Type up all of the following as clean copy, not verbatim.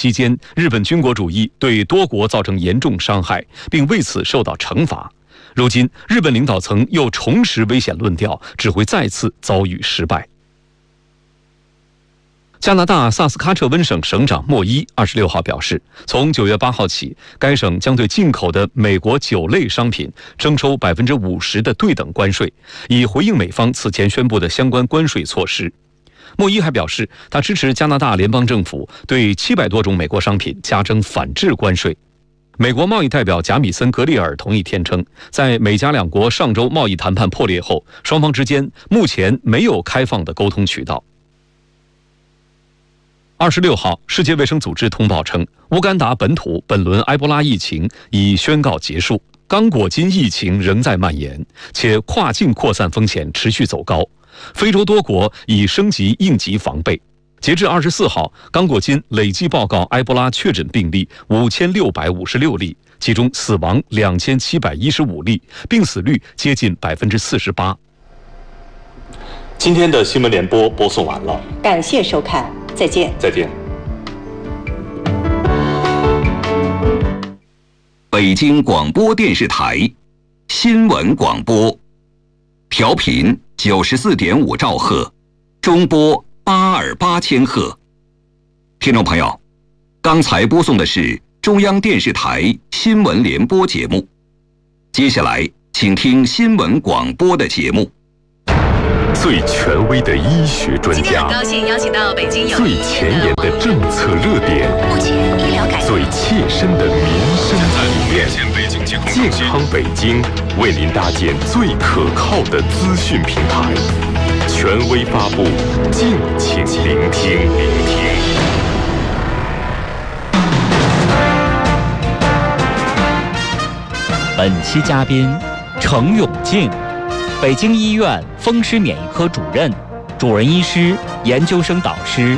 期间，日本军国主义对多国造成严重伤害，并为此受到惩罚。如今，日本领导层又重拾危险论调，只会再次遭遇失败。加拿大萨斯喀彻温省省长莫伊26号表示，从9月8号起，该省将对进口的美国酒类商品征收50%的对等关税，以回应美方此前宣布的相关关税措施。莫伊还表示，他支持加拿大联邦政府对700多种美国商品加征反制关税。美国贸易代表贾米森·格利尔同一天称，在美加两国上周贸易谈判破裂后，双方之间目前没有开放的沟通渠道。26号，世界卫生组织通报称，乌干达本土本轮埃博拉疫情已宣告结束，刚果金疫情仍在蔓延，且跨境扩散风险持续走高。非洲多国已升级应急防备。截至24号，刚果金累计报告埃博拉确诊病例5656例，其中死亡2715例，病死率接近48%。今天的新闻联播播送完了， 感谢收看，再见。 再见。 北京广播电视台新闻广播，调频94.5兆赫，中波828千赫。听众朋友，刚才播送的是中央电视台新闻联播节目，接下来请听新闻广播的节目。 最权威的医学专家， 今天很高兴邀请到北京有最前沿的政策热点， 目前医疗改革最切身的民生理念。健康北京为您搭建最可靠的资讯平台，权威发布，敬请聆听。 本期嘉宾程永静，北京医院风湿免疫科主任、主任医师、研究生导师。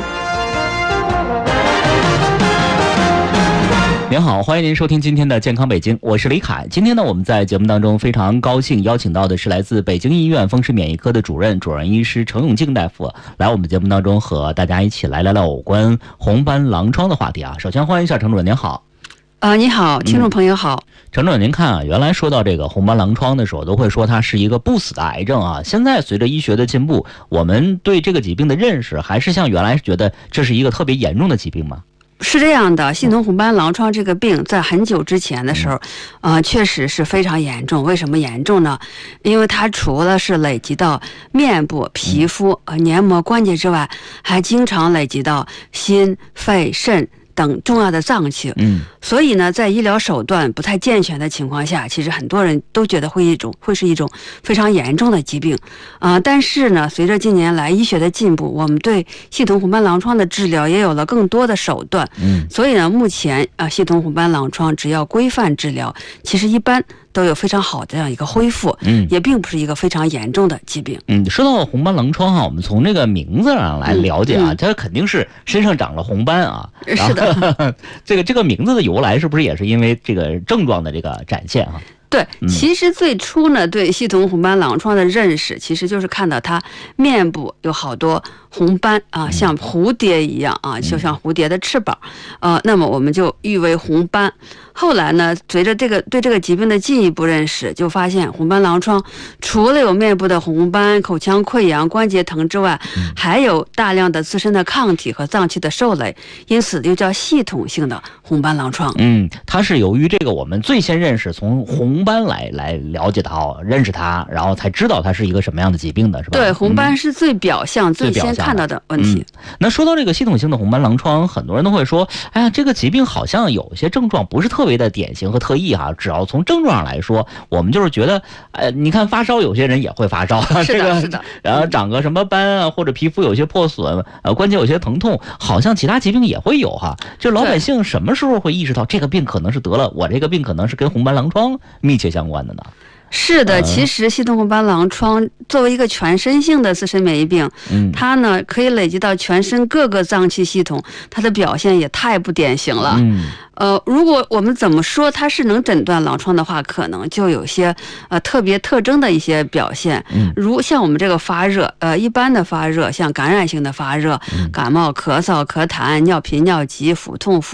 您好，欢迎您收听今天的健康北京，我是李凯。今天呢，我们在节目当中非常高兴邀请到的是来自北京医院风湿免疫科的主任医师程永静大夫，来我们节目当中和大家一起来聊聊有关红斑狼疮的话题啊。首先欢迎一下程主任，您好。 你好，听众朋友好。 程主任，您看啊，原来说到这个红斑狼疮的时候，都会说它是一个不死的癌症啊。现在随着医学的进步，我们对这个疾病的认识还是像原来觉得这是一个特别严重的疾病吗？ 是这样的，系统红斑狼疮这个病在很久之前的时候，确实是非常严重。为什么严重呢？因为它除了是累积到面部、皮肤、黏膜、关节之外，还经常累积到心、肺、肾等重要的脏器。所以呢，在医疗手段不太健全的情况下，其实很多人都觉得会是一种非常严重的疾病但是呢，随着近年来医学的进步，我们对系统红斑狼疮的治疗也有了更多的手段。所以呢，目前系统红斑狼疮只要规范治疗，其实一般都有非常好的这样一个恢复，也并不是一个非常严重的疾病。 说到红斑狼疮我们从这个名字上来了解它肯定是身上长了红斑啊。 是的， 这个名字的由来是不是也是因为这个症状的这个展现啊？ 对，其实最初呢，对系统红斑狼疮的认识，其实就是看到它面部有好多红斑像蝴蝶一样就像蝴蝶的翅膀那么我们就誉为红斑。后来呢，随着对这个疾病的进一步认识，就发现红斑狼疮除了有面部的红斑、口腔溃疡、关节疼之外，还有大量的自身的抗体和脏器的受累，因此又叫系统性的红斑狼疮。 它是由于这个我们最先认识从红斑来了解它、认识它，然后才知道它是一个什么样的疾病的，是吧？ 对，红斑是最表象、最先看到的问题。 那说到这个系统性的红斑狼疮，很多人都会说，哎呀，这个疾病好像有些症状不是特别的典型和特异只要从症状上来说，我们就是觉得，你看发烧，有些人也会发烧， 是的， 然后长个什么斑或者皮肤有些破损，关节有些疼痛，好像其他疾病也会有就老百姓什么时候会意识到这个病可能是得了，我这个病可能是跟红斑狼疮密切相关的呢？ 是的，其实系统红斑狼疮作为一个全身性的自身免疫病，它呢可以累积到全身各个脏器系统，它的表现也太不典型了。如果我们怎么说它是能诊断狼疮的话，可能就有些特别特征的一些表现，如像我们这个发热，一般的发热，像感染性的发热，感冒、咳嗽、咳痰、尿频、尿急、腹痛、腹